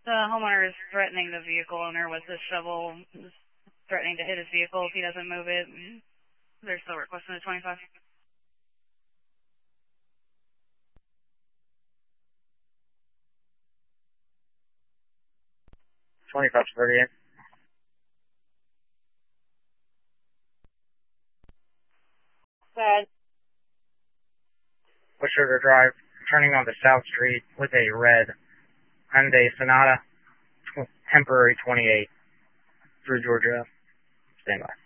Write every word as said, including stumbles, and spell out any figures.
The homeowner is threatening the vehicle owner with the shovel, threatening to hit his vehicle if he doesn't move it. They're still requesting a twenty-five. twenty-five thirty-eight. Bad. West River Drive, turning onto South Street with a red Hyundai Sonata, temporary twenty-eight, through Georgia. Stand by.